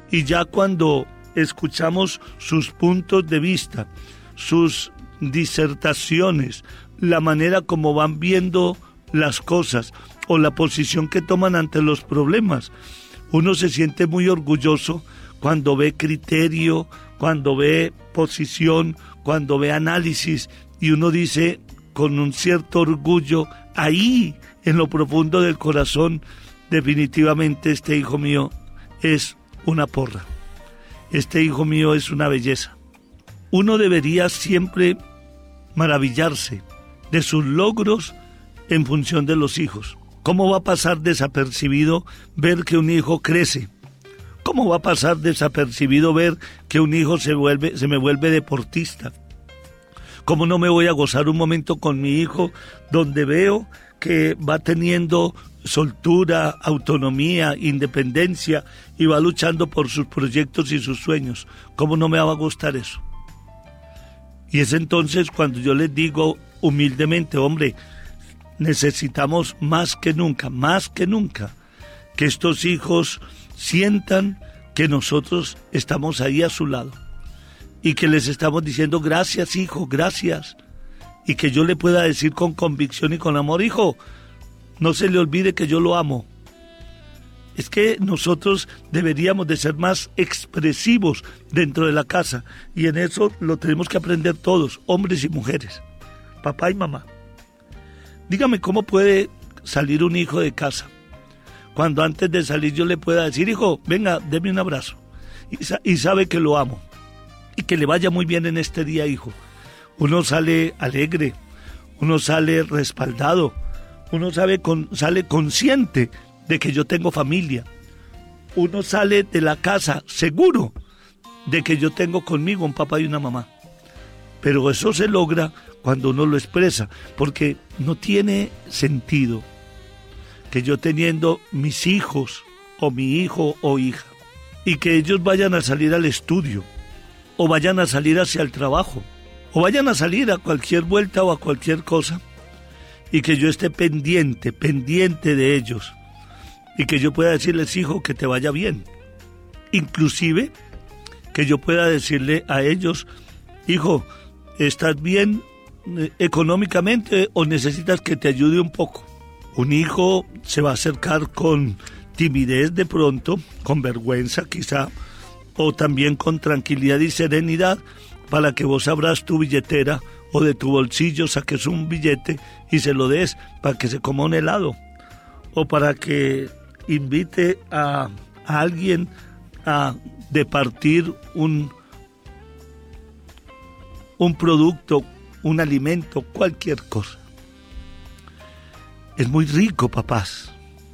Y ya cuando escuchamos sus puntos de vista, sus disertaciones, la manera como van viendo las cosas o la posición que toman ante los problemas, uno se siente muy orgulloso cuando ve criterio, cuando ve posición, cuando ve análisis, y uno dice con un cierto orgullo, ahí en lo profundo del corazón, definitivamente este hijo mío es una porra, este hijo mío es una belleza. Uno debería siempre maravillarse de sus logros en función de los hijos. ¿Cómo va a pasar desapercibido ver que un hijo crece? ¿Cómo va a pasar desapercibido ver que un hijo se me vuelve deportista? ¿Cómo no me voy a gozar un momento con mi hijo donde veo que va teniendo soltura, autonomía, independencia y va luchando por sus proyectos y sus sueños? ¿Cómo no me va a gustar eso? Y es entonces cuando yo les digo humildemente, hombre, necesitamos más que nunca, que estos hijos sientan que nosotros estamos ahí a su lado y que les estamos diciendo gracias, hijo, gracias, y que yo le pueda decir con convicción y con amor, hijo, no se le olvide que yo lo amo. Es que nosotros deberíamos de ser más expresivos dentro de la casa, y en eso lo tenemos que aprender todos, hombres y mujeres, papá y mamá. Dígame cómo puede salir un hijo de casa cuando antes de salir yo le pueda decir, hijo, venga, deme un abrazo, y sabe que lo amo y que le vaya muy bien en este día, hijo. Uno sale alegre, uno sale respaldado, uno sale consciente de que yo tengo familia, uno sale de la casa seguro de que yo tengo conmigo un papá y una mamá. Pero eso se logra cuando uno lo expresa, porque no tiene sentido que yo teniendo mis hijos o mi hijo o hija y que ellos vayan a salir al estudio o vayan a salir hacia el trabajo o vayan a salir a cualquier vuelta o a cualquier cosa y que yo esté pendiente de ellos y que yo pueda decirles, hijo, que te vaya bien. Inclusive que yo pueda decirle a ellos, hijo, ¿estás bien económicamente o necesitas que te ayude un poco? Un hijo se va a acercar con timidez de pronto, con vergüenza quizá, o también con tranquilidad y serenidad, para que vos abras tu billetera o de tu bolsillo saques un billete y se lo des para que se coma un helado, o para que invite a alguien a departir un producto, un alimento, cualquier cosa. Es muy rico, papás,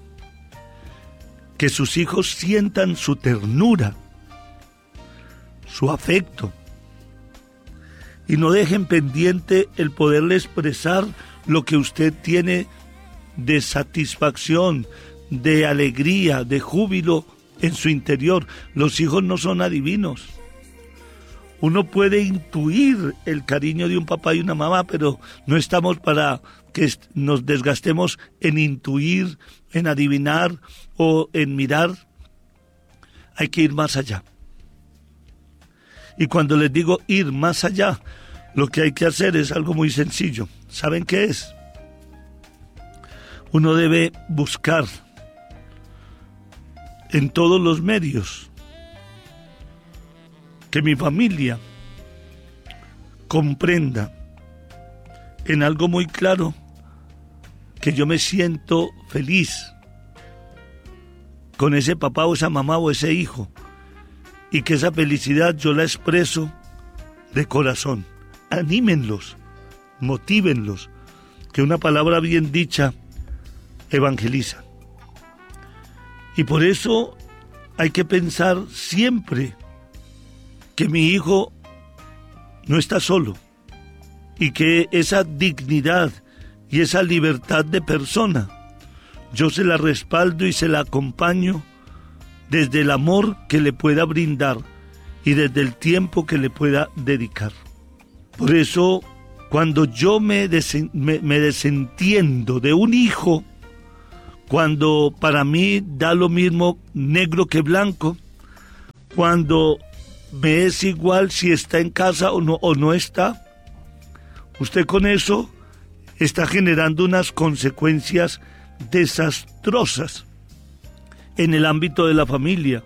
que sus hijos sientan su ternura, su afecto, y no dejen pendiente el poderle expresar lo que usted tiene de satisfacción, de alegría, de júbilo en su interior. Los hijos no son adivinos. Uno puede intuir el cariño de un papá y una mamá, pero no estamos para que nos desgastemos en intuir, en adivinar o en mirar. Hay que ir más allá. Y cuando les digo ir más allá, lo que hay que hacer es algo muy sencillo. ¿Saben qué es? Uno debe buscar en todos los medios que mi familia comprenda en algo muy claro que yo me siento feliz con ese papá o esa mamá o ese hijo, y que esa felicidad yo la expreso de corazón. Anímenlos, motívenlos, que una palabra bien dicha evangeliza. Y por eso hay que pensar siempre que mi hijo no está solo y que esa dignidad y esa libertad de persona yo se la respaldo y se la acompaño desde el amor que le pueda brindar y desde el tiempo que le pueda dedicar. Por eso, cuando yo me desentiendo de un hijo, cuando para mí da lo mismo negro que blanco, cuando me es igual si está en casa o no está, usted con eso está generando unas consecuencias desastrosas en el ámbito de la familia.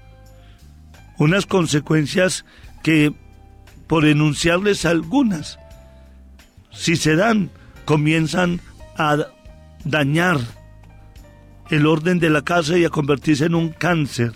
Unas consecuencias que, por enunciarles algunas, si se dan, comienzan a dañar el orden de la casa y a convertirse en un cáncer.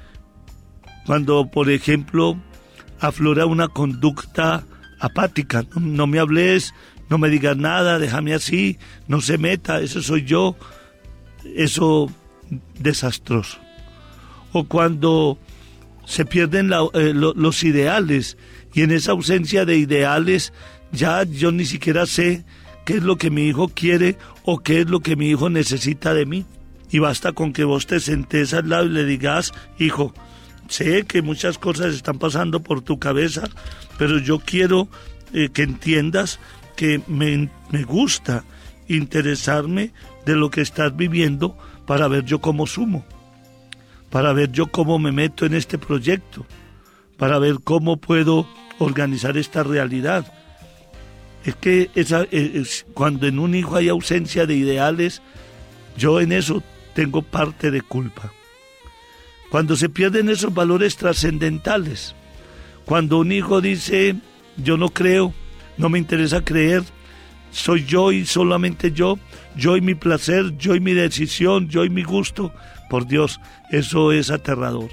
Cuando, por ejemplo, aflora una conducta apática, no me hables, no me digas nada, déjame así, no se meta, eso soy yo, eso desastroso. O cuando se pierden los ideales, y en esa ausencia de ideales ya yo ni siquiera sé qué es lo que mi hijo quiere o qué es lo que mi hijo necesita de mí. Y basta con que vos te sentés al lado y le digas: hijo, sé que muchas cosas están pasando por tu cabeza, pero yo quiero que entiendas que me gusta interesarme de lo que estás viviendo para ver yo cómo sumo, para ver yo cómo me meto en este proyecto, para ver cómo puedo organizar esta realidad. Es que cuando en un hijo hay ausencia de ideales, yo en eso tengo parte de culpa. Cuando se pierden esos valores trascendentales, cuando un hijo dice: yo no creo, no me interesa creer, soy yo y solamente yo y mi placer, yo y mi decisión, yo y mi gusto, por Dios, eso es aterrador.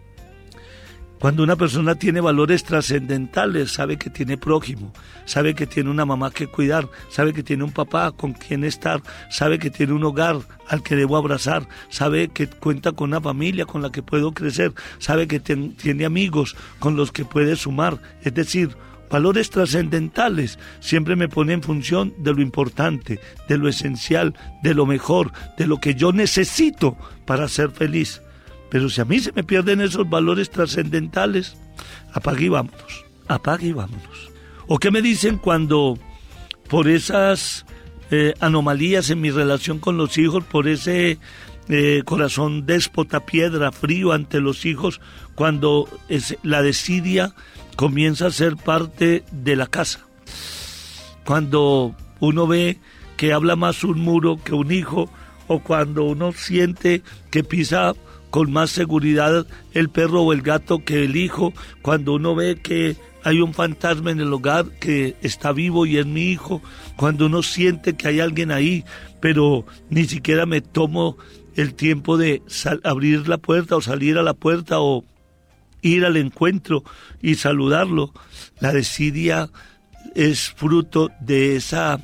Cuando una persona tiene valores trascendentales, sabe que tiene prójimo, sabe que tiene una mamá que cuidar, sabe que tiene un papá con quien estar, sabe que tiene un hogar al que debo abrazar, sabe que cuenta con una familia con la que puedo crecer, sabe que tiene amigos con los que puede sumar. Es decir, valores trascendentales siempre me pone en función de lo importante, de lo esencial, de lo mejor, de lo que yo necesito para ser feliz. Pero si a mí se me pierden esos valores trascendentales, apague y vámonos, apague y vámonos. ¿O qué me dicen cuando por esas anomalías en mi relación con los hijos, por ese corazón déspota, piedra, frío ante los hijos, cuando la desidia comienza a ser parte de la casa? Cuando uno ve que habla más un muro que un hijo, o cuando uno siente que pisa con más seguridad el perro o el gato que el hijo, cuando uno ve que hay un fantasma en el hogar que está vivo y es mi hijo, cuando uno siente que hay alguien ahí, pero ni siquiera me tomo el tiempo de abrir la puerta o salir a la puerta o ir al encuentro y saludarlo. La desidia es fruto de esa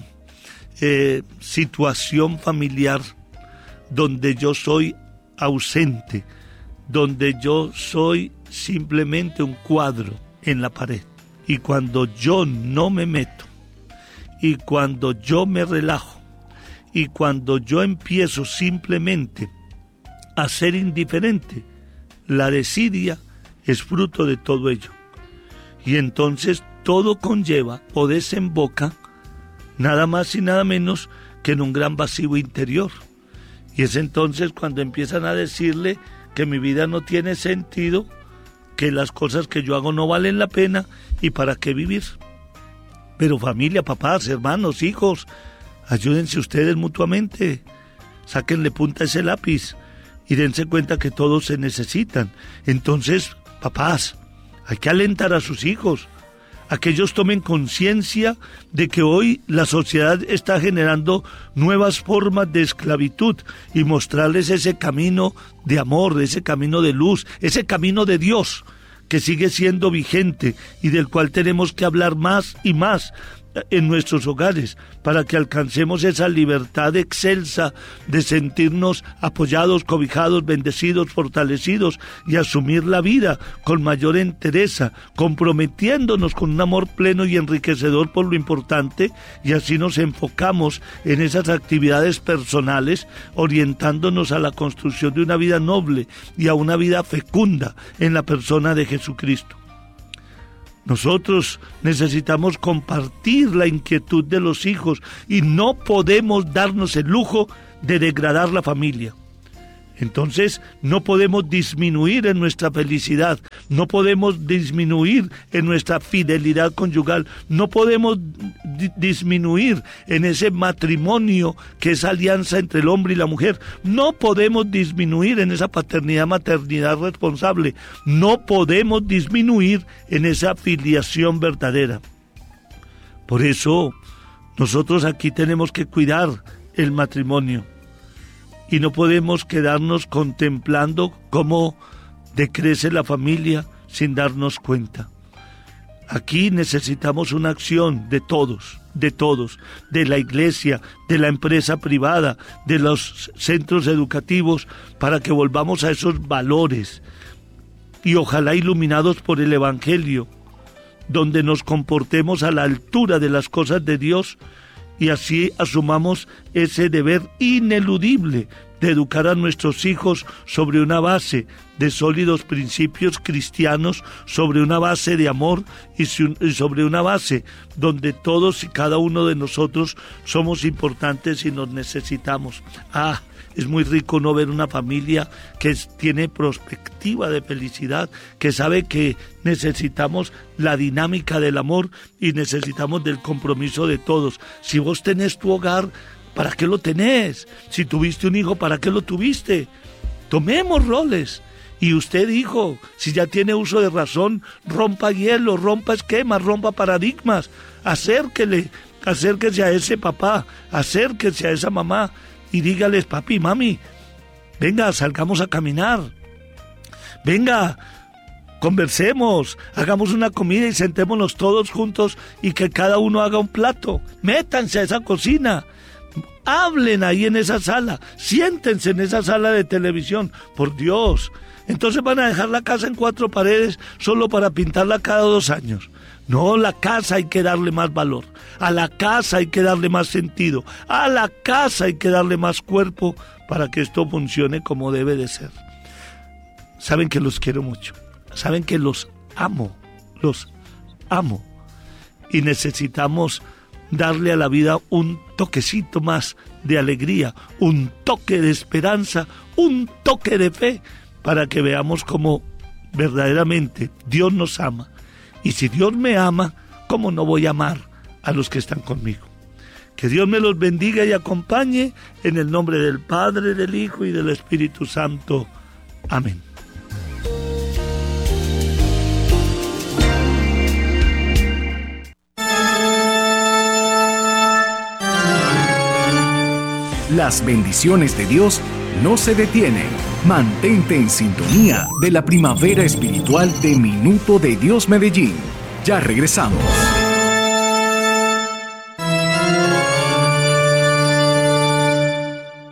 situación familiar donde yo soy ausente, donde yo soy simplemente un cuadro en la pared. Y cuando yo no me meto, y cuando yo me relajo, y cuando yo empiezo simplemente a ser indiferente, la desidia es fruto de todo ello. Y entonces todo conlleva o desemboca nada más y nada menos que en un gran vacío interior. Y es entonces cuando empiezan a decirle que mi vida no tiene sentido, que las cosas que yo hago no valen la pena y para qué vivir. Pero familia, papás, hermanos, hijos, ayúdense ustedes mutuamente, sáquenle punta a ese lápiz y dense cuenta que todos se necesitan. Entonces, papás, hay que alentar a sus hijos, a que ellos tomen conciencia de que hoy la sociedad está generando nuevas formas de esclavitud y mostrarles ese camino de amor, ese camino de luz, ese camino de Dios que sigue siendo vigente y del cual tenemos que hablar más y más en nuestros hogares para que alcancemos esa libertad excelsa de sentirnos apoyados, cobijados, bendecidos, fortalecidos y asumir la vida con mayor entereza, comprometiéndonos con un amor pleno y enriquecedor por lo importante, y así nos enfocamos en esas actividades personales, orientándonos a la construcción de una vida noble y a una vida fecunda en la persona de Jesucristo. Nosotros necesitamos compartir la inquietud de los hijos y no podemos darnos el lujo de degradar la familia. Entonces no podemos disminuir en nuestra felicidad, no podemos disminuir en nuestra fidelidad conyugal, no podemos disminuir en ese matrimonio que es alianza entre el hombre y la mujer, no podemos disminuir en esa paternidad, maternidad responsable, no podemos disminuir en esa filiación verdadera. Por eso nosotros aquí tenemos que cuidar el matrimonio. Y no podemos quedarnos contemplando cómo decrece la familia sin darnos cuenta. Aquí necesitamos una acción de todos, de la iglesia, de la empresa privada, de los centros educativos, para que volvamos a esos valores y ojalá iluminados por el Evangelio, donde nos comportemos a la altura de las cosas de Dios y así asumamos ese deber ineludible de educar a nuestros hijos sobre una base de sólidos principios cristianos, sobre una base de amor y sobre una base donde todos y cada uno de nosotros somos importantes y nos necesitamos. Es muy rico no ver una familia que tiene perspectiva de felicidad, que sabe que necesitamos la dinámica del amor y necesitamos del compromiso de todos. Si vos tenés tu hogar, ¿para qué lo tenés? Si tuviste un hijo, ¿para qué lo tuviste? Tomemos roles. Y usted, hijo, si ya tiene uso de razón, rompa hielo, rompa esquemas, rompa paradigmas. Acérquese a ese papá, acérquese a esa mamá y dígales: papi, mami, venga, salgamos a caminar. Venga, conversemos, hagamos una comida y sentémonos todos juntos y que cada uno haga un plato. Métanse a esa cocina. Hablen ahí en esa sala, siéntense en esa sala de televisión, por Dios. Entonces van a dejar la casa en 4 paredes solo para pintarla cada 2 años. No, la casa hay que darle más valor, a la casa hay que darle más sentido, a la casa hay que darle más cuerpo para que esto funcione como debe de ser. Saben que los quiero mucho, saben que los amo y necesitamos darle a la vida un toquecito más de alegría, un toque de esperanza, un toque de fe, para que veamos cómo verdaderamente Dios nos ama. Y si Dios me ama, ¿cómo no voy a amar a los que están conmigo? Que Dios me los bendiga y acompañe en el nombre del Padre, del Hijo y del Espíritu Santo. Amén. Las bendiciones de Dios no se detienen. Mantente en sintonía de la primavera espiritual de Minuto de Dios Medellín. Ya regresamos.